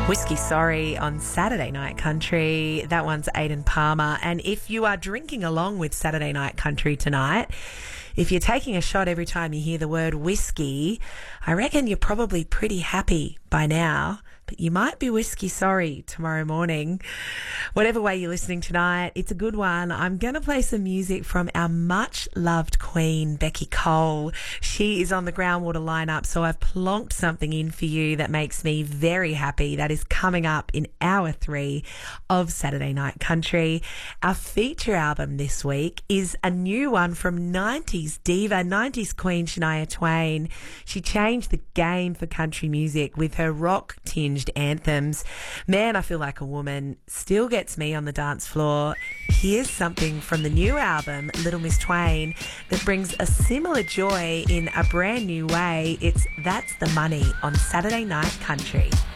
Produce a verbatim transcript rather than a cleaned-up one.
Whiskey Sorry on Saturday Night Country. That one's Aidan Palmer. And if you are drinking along with Saturday Night Country tonight, if you're taking a shot every time you hear the word whiskey, I reckon you're probably pretty happy by now. But you might be whiskey sorry tomorrow morning. Whatever way you're listening tonight, it's a good one. I'm going to play some music from our much-loved queen, Becky Cole. She is on the Groundwater lineup, so I've plonked something in for you that makes me very happy. That is coming up in hour three of Saturday Night Country. Our feature album this week is a new one from nineties diva, nineties queen Shania Twain. She changed the game for country music with her rock-tinged anthems. Man, I Feel Like a Woman still gets me on the dance floor. Here's something from the new album, Little Miss Twain, that brings a similar joy in a brand new way. It's That's the Money on Saturday Night Country.